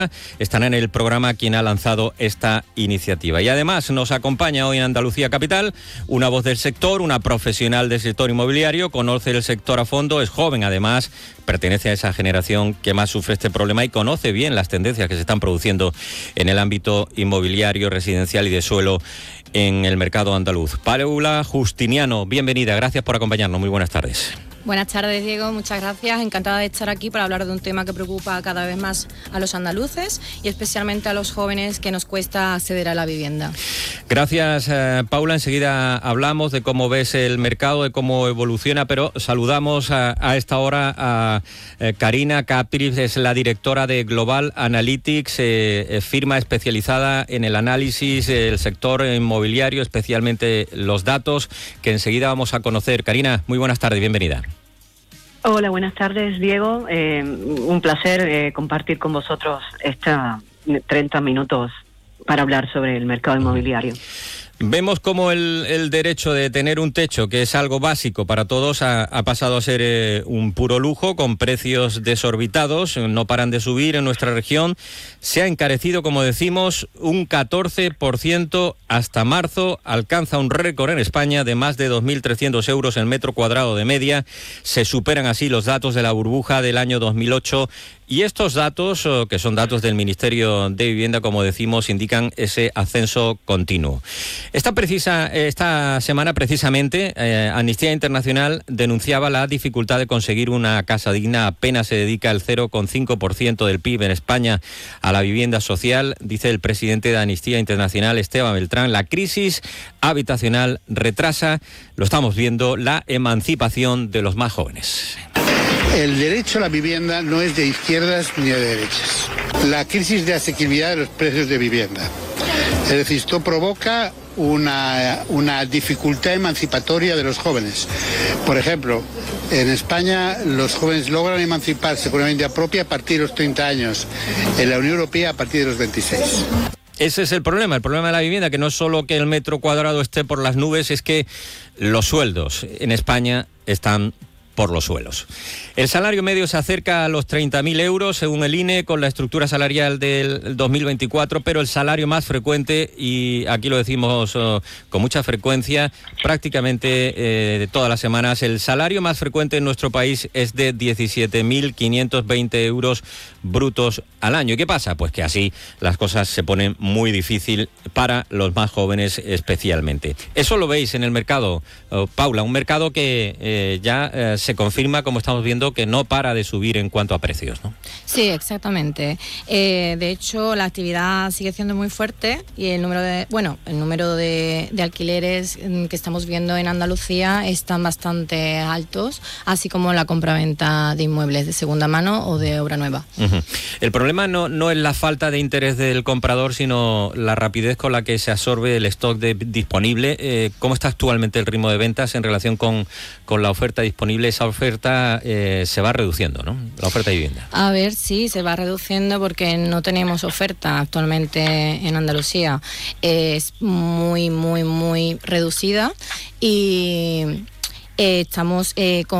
estará en el programa quien ha lanzado esta iniciativa. Y además nos acompaña hoy en Andalucía Capital una voz del sector, una profesional del sector inmobiliario, conoce el sector a fondo, es joven además, pertenece a esa generación que más sufre este problema y conoce bien las tendencias que se están produciendo en el ámbito inmobiliario, residencial y de suelo en el mercado andaluz. Paula Justiniano, bienvenida, gracias por acompañarnos, muy buenas tardes. Buenas tardes, Diego, muchas gracias. Encantada de estar aquí para hablar de un tema que preocupa cada vez más a los andaluces y especialmente a los jóvenes que nos cuesta acceder a la vivienda. Gracias, Paula. Enseguida hablamos de cómo ves el mercado, de cómo evoluciona, pero saludamos a esta hora a Karina Capdeville, es la directora de Global Analytics, firma especializada en el análisis del sector inmobiliario, especialmente los datos que enseguida vamos a conocer. Karina, muy buenas tardes, bienvenida. Hola, buenas tardes, Diego. Un placer compartir con vosotros estos 30 minutos para hablar sobre el mercado inmobiliario. Vemos cómo el derecho de tener un techo, que es algo básico para todos, ha pasado a ser un puro lujo, con precios desorbitados, no paran de subir en nuestra región. Se ha encarecido, como decimos, un 14% hasta marzo, alcanza un récord en España de más de 2.300 euros el metro cuadrado de media. Se superan así los datos de la burbuja del año 2008. Y estos datos, que son datos del Ministerio de Vivienda, como decimos, indican ese ascenso continuo. Esta semana, precisamente, Amnistía Internacional denunciaba la dificultad de conseguir una casa digna. Apenas se dedica el 0,5% del PIB en España a la vivienda social. Dice el presidente de Amnistía Internacional, Esteban Beltrán, la crisis habitacional retrasa, lo estamos viendo, la emancipación de los más jóvenes. El derecho a la vivienda no es de izquierdas ni de derechas. La crisis de asequibilidad de los precios de vivienda. Es decir, esto provoca una dificultad emancipatoria de los jóvenes. Por ejemplo, en España los jóvenes logran emanciparse con una vivienda propia a partir de los 30 años. En la Unión Europea a partir de los 26. Ese es el problema de la vivienda, que no es solo que el metro cuadrado esté por las nubes, es que los sueldos en España están por los suelos. El salario medio se acerca a los 30.000 euros, según el INE, con la estructura salarial del 2024, pero el salario más frecuente, y aquí lo decimos con mucha frecuencia, prácticamente todas las semanas, el salario más frecuente en nuestro país es de 17.520 euros brutos al año. ¿Y qué pasa? Pues que así las cosas se ponen muy difícil para los más jóvenes especialmente. Eso lo veis en el mercado, Paula, un mercado que ya se confirma, como estamos viendo, que no para de subir en cuanto a precios, ¿no? Sí, exactamente. De hecho, la actividad sigue siendo muy fuerte y el número de alquileres que estamos viendo en Andalucía están bastante altos, así como la compraventa de inmuebles de segunda mano o de obra nueva. Uh-huh. El problema no es la falta de interés del comprador, sino la rapidez con la que se absorbe el stock disponible. ¿Cómo está actualmente el ritmo de ventas en relación con la oferta disponible? Esa oferta se va reduciendo, ¿no? La oferta de vivienda. A ver, sí, se va reduciendo porque no tenemos oferta actualmente en Andalucía. Es muy, muy, muy reducida y estamos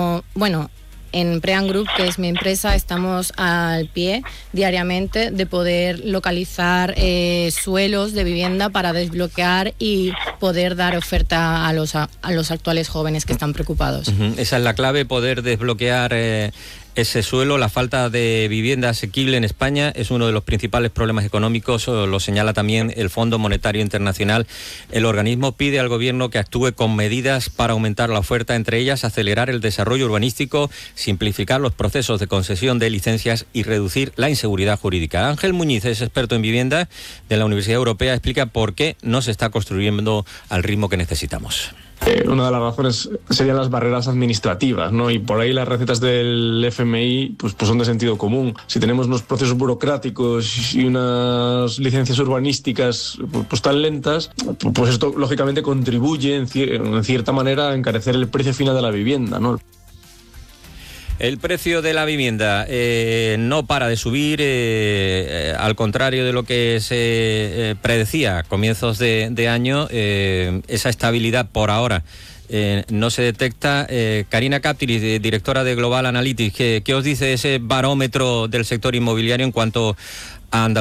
en Prean Group, que es mi empresa, estamos al pie diariamente de poder localizar suelos de vivienda para desbloquear y poder dar oferta a los actuales jóvenes que están preocupados. Uh-huh. Esa es la clave, poder desbloquear ese suelo. La falta de vivienda asequible en España es uno de los principales problemas económicos, lo señala también el Fondo Monetario Internacional. El organismo pide al gobierno que actúe con medidas para aumentar la oferta, entre ellas acelerar el desarrollo urbanístico, simplificar los procesos de concesión de licencias y reducir la inseguridad jurídica. Ángel Muñiz es experto en vivienda de la Universidad Europea, explica por qué no se está construyendo al ritmo que necesitamos. Una de las razones serían las barreras administrativas, ¿no? Y por ahí las recetas del FMI pues son de sentido común. Si tenemos unos procesos burocráticos y unas licencias urbanísticas pues tan lentas, pues esto lógicamente contribuye en cierta manera a encarecer el precio final de la vivienda, ¿no? El precio de la vivienda no para de subir, al contrario de lo que se predecía a comienzos de año, esa estabilidad por ahora no se detecta. Karina Capdeville, directora de Global Analytics, ¿qué os dice ese barómetro del sector inmobiliario en cuanto a Andalucía.